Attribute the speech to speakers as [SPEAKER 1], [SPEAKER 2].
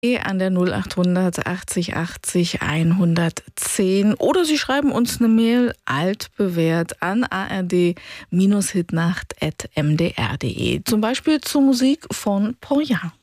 [SPEAKER 1] an der 0800 80 80 110 oder Sie schreiben uns eine Mail altbewährt an ard-hitnacht@mdr.de. Zum Beispiel zur Musik von Paul Young.